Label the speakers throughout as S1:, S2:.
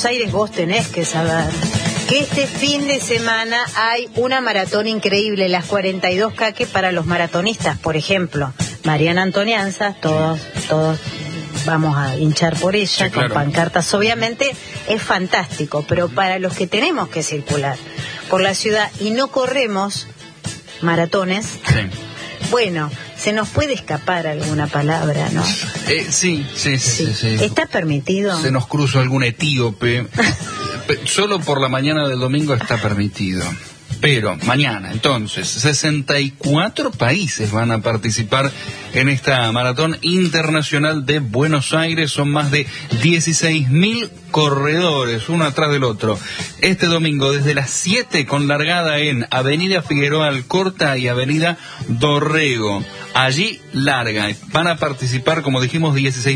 S1: Buenos Aires, vos tenés que saber que este fin de semana hay una maratón increíble, las 42K, que para los maratonistas, por ejemplo, Mariana Antonianza, todos vamos a hinchar por ella, sí, claro, con pancartas, obviamente, es fantástico, pero para los que tenemos que circular por la ciudad y no corremos maratones, sí, bueno, se nos puede escapar alguna palabra, ¿no?
S2: Sí.
S1: ¿Está permitido?
S2: Se nos cruza algún etíope. Solo por la mañana del domingo está permitido. Pero mañana, entonces, 64 países van a participar en esta maratón internacional de Buenos Aires. Son más de 16.000 corredores, uno atrás del otro. Este domingo, desde las 7, con largada en Avenida Figueroa Alcorta y Avenida Dorrego. Allí larga. Van a participar, como dijimos,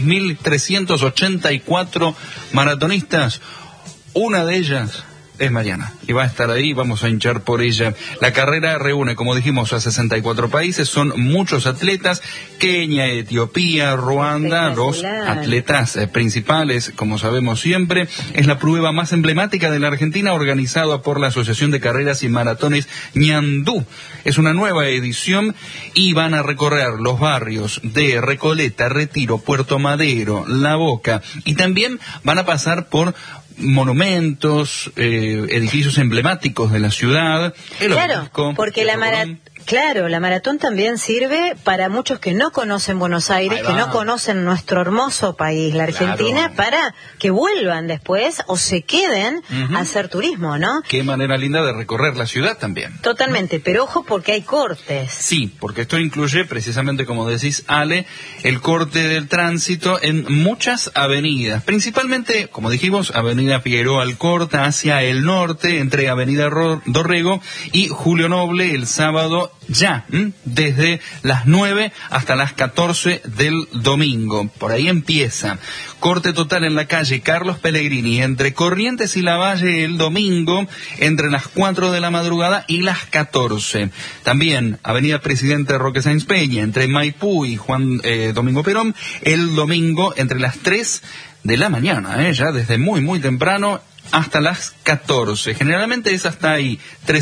S2: 16.384 maratonistas. Una de ellas es Mariana, y va a estar ahí, vamos a hinchar por ella. La carrera reúne, como dijimos, a 64 países, son muchos atletas: Kenia, Etiopía, Ruanda, los atletas principales, como sabemos siempre. Es la prueba más emblemática de la Argentina, organizada por la Asociación de Carreras y Maratones Ñandú. Es una nueva edición y van a recorrer los barrios de Recoleta, Retiro, Puerto Madero, La Boca, y también van a pasar por monumentos, edificios emblemáticos de la ciudad.
S1: Claro, obelisco, porque la maratón también sirve para muchos que no conocen Buenos Aires, que no conocen nuestro hermoso país, la Argentina, claro, para que vuelvan después o se queden a hacer turismo, ¿no?
S2: Qué manera linda de recorrer la ciudad también.
S1: Totalmente, pero ojo porque hay cortes.
S2: Sí, porque esto incluye precisamente, como decís, Ale, el corte del tránsito en muchas avenidas, principalmente, como dijimos, Avenida Figueroa Alcorta hacia el norte, entre Avenida Dorrego y Julio Noble, el sábado ya, desde las 9 hasta las 14 del domingo. Por ahí empieza. Corte total en la calle Carlos Pellegrini, entre Corrientes y Lavalle, el domingo, entre las 4 de la madrugada y las 14. También Avenida Presidente Roque Sáenz Peña, entre Maipú y Juan Domingo Perón, el domingo, entre las 3 de la mañana, ya desde muy temprano, hasta las 14. Generalmente es hasta ahí,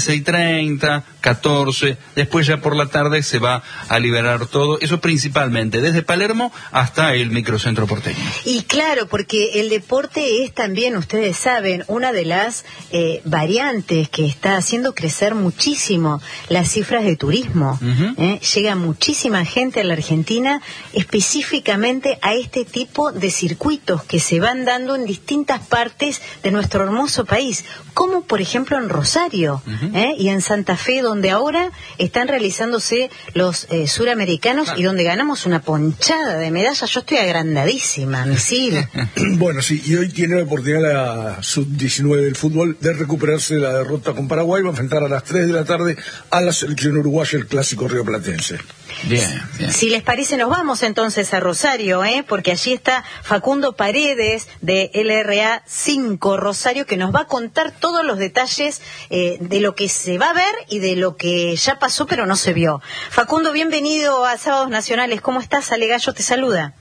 S2: 13:30, 14, después ya por la tarde se va a liberar todo, eso principalmente, desde Palermo hasta el microcentro porteño.
S1: Y claro, porque el deporte es también, ustedes saben, una de las variantes que está haciendo crecer muchísimo las cifras de turismo. Llega muchísima gente a la Argentina, específicamente a este tipo de circuitos que se van dando en distintas partes de nuestro hermoso país, como por ejemplo en Rosario y en Santa Fe, donde ahora están realizándose los suramericanos y donde ganamos una ponchada de medallas. Yo estoy agrandadísima, Misil.
S3: Bueno, sí, y hoy tiene la oportunidad la sub-19 del fútbol de recuperarse de la derrota con Paraguay. Va a enfrentar a las 3 de la tarde a la selección uruguaya, el clásico rioplatense.
S2: Bien.
S1: Si les parece, nos vamos entonces a Rosario, porque allí está Facundo Paredes de LRA 5 Rosario, que nos va a contar todos los detalles de lo que se va a ver y de lo que ya pasó pero no se vio. Facundo, bienvenido a Sábados Nacionales. ¿Cómo estás? Ale Gallo te saluda.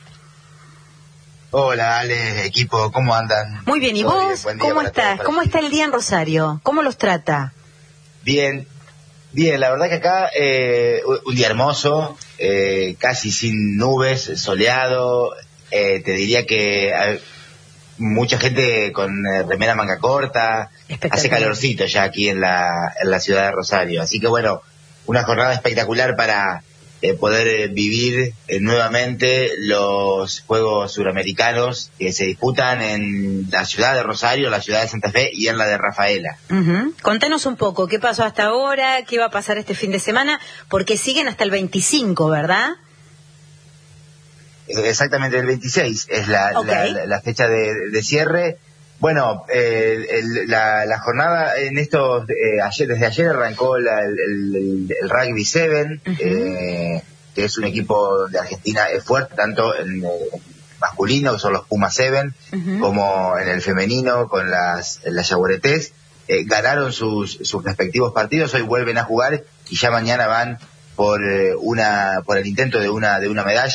S4: Hola, Ale, equipo, ¿cómo andan?
S1: Muy bien, ¿y vos? ¿Cómo estás? ¿Cómo está el día en Rosario? ¿Cómo los trata?
S4: Bien, la verdad que acá un día hermoso, casi sin nubes, soleado, te diría que mucha gente con remera manga corta, hace calorcito ya aquí en la ciudad de Rosario, así que bueno, una jornada espectacular para poder vivir nuevamente los Juegos Suramericanos que se disputan en la ciudad de Rosario, la ciudad de Santa Fe y en la de Rafaela.
S1: Contanos un poco, ¿qué pasó hasta ahora? ¿Qué va a pasar este fin de semana? Porque siguen hasta el 25, ¿verdad?
S4: Exactamente, el 26 es la fecha de cierre. Bueno, la jornada en estos desde ayer arrancó el Rugby 7, que es un equipo de Argentina fuerte, tanto en masculino, que son los Puma 7, como en el femenino, con las Yaguaretés. Ganaron sus respectivos partidos, hoy vuelven a jugar y ya mañana van por el intento de una medalla.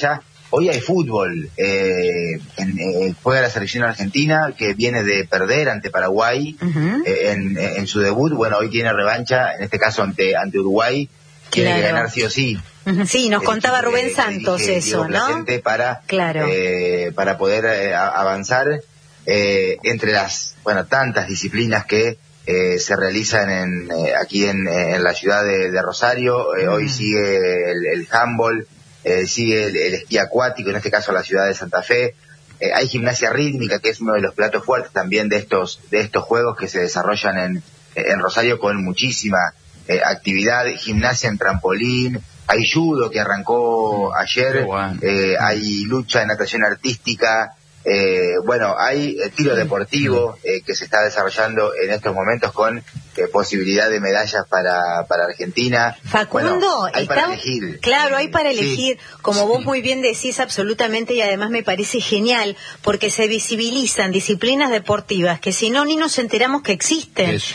S4: hoy hay fútbol. Juega la selección argentina, que viene de perder ante Paraguay en su debut. Bueno, hoy tiene revancha, en este caso ante Uruguay. Tiene que ganar sí o sí.
S1: Sí, nos contaba Rubén Santos eso, ¿no?
S4: Para poder avanzar entre las tantas disciplinas que se realizan aquí en la ciudad de Rosario. Hoy sigue el handball, sigue el esquí acuático, en este caso la ciudad de Santa Fe. Hay gimnasia rítmica, que es uno de los platos fuertes también de estos juegos que se desarrollan en Rosario con muchísima actividad. Gimnasia en trampolín, hay judo que arrancó ayer, hay lucha de natación artística, hay tiro deportivo que se está desarrollando en estos momentos con posibilidad de medallas para Argentina.
S1: Facundo,
S4: hay para elegir.
S1: Claro, hay para elegir, como vos muy bien decís, absolutamente, y además me parece genial, porque se visibilizan disciplinas deportivas que si no, ni nos enteramos que existen.